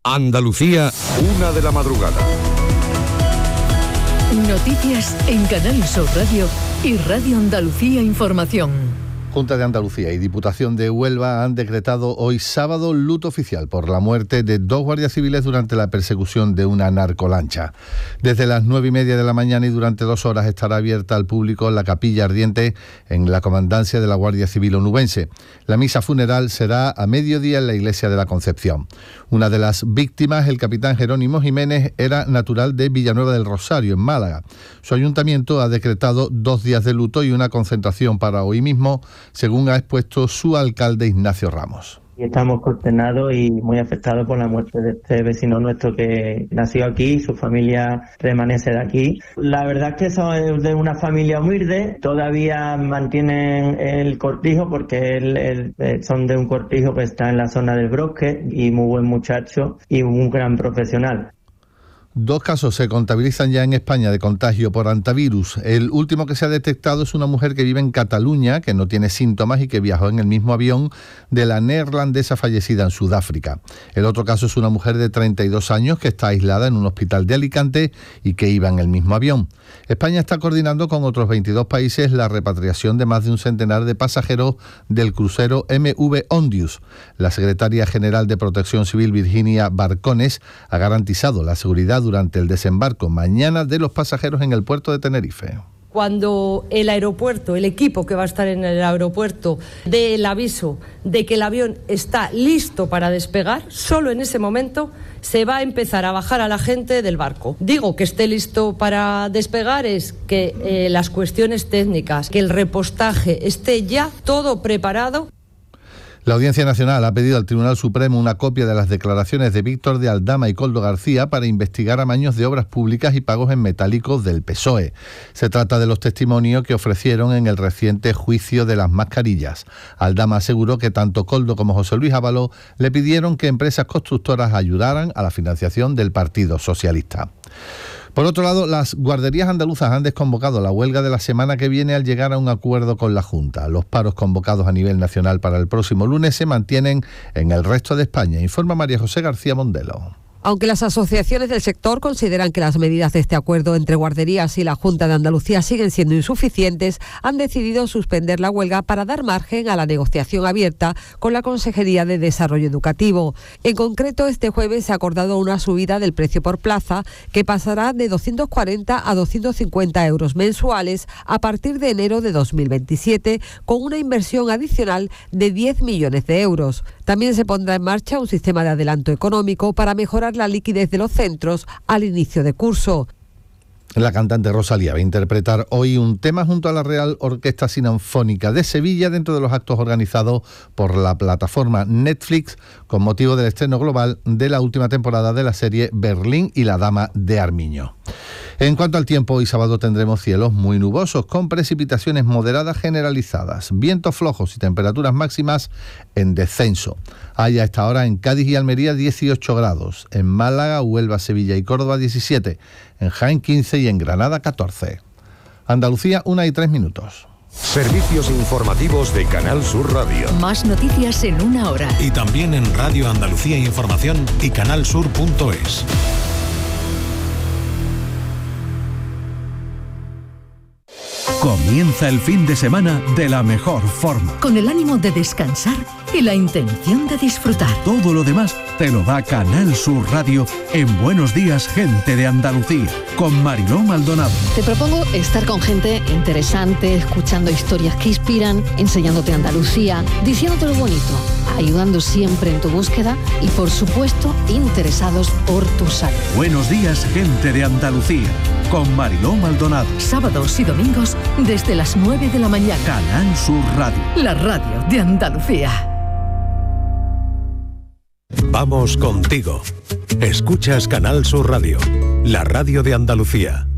Andalucía, 1:00 a.m. Noticias en Canal Sur Radio y Radio Andalucía Información. Junta de Andalucía y Diputación de Huelva han decretado hoy sábado luto oficial por la muerte de 2 guardias civiles durante la persecución de una narcolancha. Desde las 9:30 de la mañana y durante 2 horas estará abierta al público la capilla ardiente en la comandancia de la Guardia Civil onubense. La misa funeral será a mediodía en la iglesia de la Concepción. Una de las víctimas, el capitán Jerónimo Jiménez, era natural de Villanueva del Rosario, en Málaga. Su ayuntamiento ha decretado 2 días de luto y una concentración para hoy mismo, según ha expuesto su alcalde Ignacio Ramos. Estamos consternados y muy afectados por la muerte de este vecino nuestro que nació aquí, su familia permanece de aquí. La verdad es que son de una familia humilde, todavía mantienen el cortijo porque son de un cortijo que está en la zona del Brosque y muy buen muchacho y un gran profesional. 2 casos se contabilizan ya en España de contagio por hantavirus. El último que se ha detectado es una mujer que vive en Cataluña, que no tiene síntomas y que viajó en el mismo avión de la neerlandesa fallecida en Sudáfrica. El otro caso es una mujer de 32 años que está aislada en un hospital de Alicante y que iba en el mismo avión. España está coordinando con otros 22 países la repatriación de más de un centenar de pasajeros del crucero MV Ondius. La secretaria general de Protección Civil, Virginia Barcones, ha garantizado la seguridad durante el desembarco mañana de los pasajeros en el puerto de Tenerife. Cuando el aeropuerto, el equipo que va a estar en el aeropuerto, dé el aviso de que el avión está listo para despegar, solo en ese momento se va a empezar a bajar a la gente del barco. Digo que esté listo para despegar es que las cuestiones técnicas, que el repostaje esté ya todo preparado. La Audiencia Nacional ha pedido al Tribunal Supremo una copia de las declaraciones de Víctor de Aldama y Koldo García para investigar amaños de obras públicas y pagos en metálico del PSOE. Se trata de los testimonios que ofrecieron en el reciente juicio de las mascarillas. Aldama aseguró que tanto Koldo como José Luis Ábalos le pidieron que empresas constructoras ayudaran a la financiación del Partido Socialista. Por otro lado, las guarderías andaluzas han desconvocado la huelga de la semana que viene al llegar a un acuerdo con la Junta. Los paros convocados a nivel nacional para el próximo lunes se mantienen en el resto de España, informa María José García Mondelo. Aunque las asociaciones del sector consideran que las medidas de este acuerdo entre guarderías y la Junta de Andalucía siguen siendo insuficientes, han decidido suspender la huelga para dar margen a la negociación abierta con la Consejería de Desarrollo Educativo. En concreto, este jueves se ha acordado una subida del precio por plaza que pasará de 240 a 250 euros mensuales a partir de enero de 2027, con una inversión adicional de 10 millones de euros. También se pondrá en marcha un sistema de adelanto económico para mejorar la liquidez de los centros al inicio de curso. La cantante Rosalía va a interpretar hoy un tema junto a la Real Orquesta Sinfónica de Sevilla dentro de los actos organizados por la plataforma Netflix con motivo del estreno global de la última temporada de la serie Berlín y la Dama de Armiño. En cuanto al tiempo, hoy sábado tendremos cielos muy nubosos con precipitaciones moderadas generalizadas, vientos flojos y temperaturas máximas en descenso. Hay a esta hora en Cádiz y Almería 18 grados, en Málaga, Huelva, Sevilla y Córdoba 17, en Jaén 15 y en Granada 14. Andalucía, 1:03. Servicios informativos de Canal Sur Radio. Más noticias en 1 hora. Y también en Radio Andalucía Información y canalsur.es. Comienza el fin de semana de la mejor forma. Con el ánimo de descansar y la intención de disfrutar. Todo lo demás te lo da Canal Sur Radio en Buenos Días, Gente de Andalucía, con Mariló Maldonado. Te propongo estar con gente interesante, escuchando historias que inspiran, enseñándote Andalucía, diciéndote lo bonito, ayudando siempre en tu búsqueda y, por supuesto, interesados por tu salud. Buenos Días, Gente de Andalucía, con Mariló Maldonado. Sábados y domingos desde las 9 de la mañana. Canal Sur Radio. La radio de Andalucía. Vamos contigo. Escuchas Canal Sur Radio, la radio de Andalucía.